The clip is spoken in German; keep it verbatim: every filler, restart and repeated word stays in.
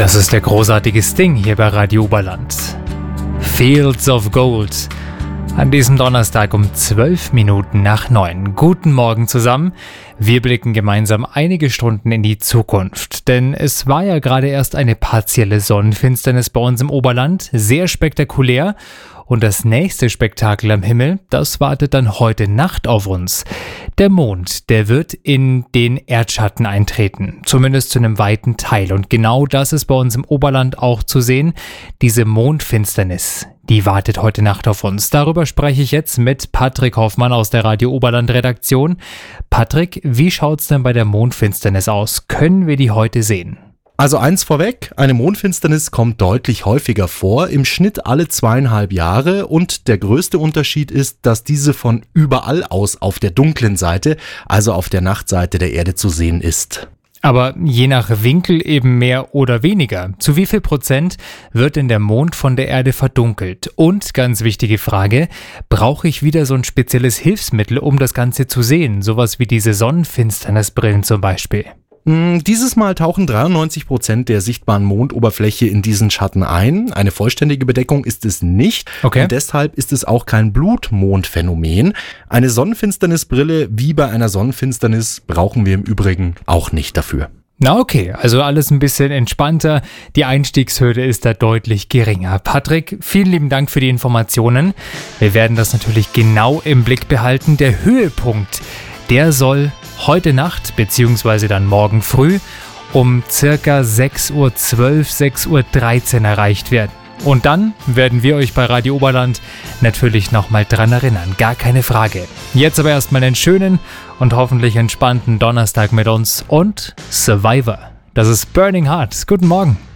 Das ist der großartige Sting hier bei Radio Oberland. Fields of Gold. An diesem Donnerstag um zwölf Minuten nach neun. Guten Morgen zusammen. Wir blicken gemeinsam einige Stunden in die Zukunft. Denn es war ja gerade erst eine partielle Sonnenfinsternis bei uns im Oberland. Sehr spektakulär. Und das nächste Spektakel am Himmel, das wartet dann heute Nacht auf uns. Der Mond, der wird in den Erdschatten eintreten, zumindest zu einem weiten Teil. Und genau das ist bei uns im Oberland auch zu sehen. Diese Mondfinsternis, die wartet heute Nacht auf uns. Darüber spreche ich jetzt mit Patrick Hoffmann aus der Radio Oberland Redaktion. Patrick, wie schaut's denn bei der Mondfinsternis aus? Können wir die heute sehen? Also eins vorweg, eine Mondfinsternis kommt deutlich häufiger vor, im Schnitt alle zweieinhalb Jahre, und der größte Unterschied ist, dass diese von überall aus auf der dunklen Seite, also auf der Nachtseite der Erde zu sehen ist. Aber je nach Winkel eben mehr oder weniger. Zu wie viel Prozent wird denn der Mond von der Erde verdunkelt? Und ganz wichtige Frage, brauche ich wieder so ein spezielles Hilfsmittel, um das Ganze zu sehen? Sowas wie diese Sonnenfinsternisbrillen zum Beispiel. Dieses Mal tauchen dreiundneunzig Prozent der sichtbaren Mondoberfläche in diesen Schatten ein. Eine vollständige Bedeckung ist es nicht. Okay. Und deshalb ist es auch kein Blutmondphänomen. Eine Sonnenfinsternisbrille wie bei einer Sonnenfinsternis brauchen wir im Übrigen auch nicht dafür. Na okay, also alles ein bisschen entspannter. Die Einstiegshürde ist da deutlich geringer. Patrick, vielen lieben Dank für die Informationen. Wir werden das natürlich genau im Blick behalten. Der Höhepunkt, der soll heute Nacht bzw. dann morgen früh um circa sechs Uhr zwölf, sechs Uhr dreizehn erreicht werden. Und dann werden wir euch bei Radio Oberland natürlich nochmal dran erinnern, gar keine Frage. Jetzt aber erstmal einen schönen und hoffentlich entspannten Donnerstag mit uns und Survivor. Das ist Burning Heart. Guten Morgen.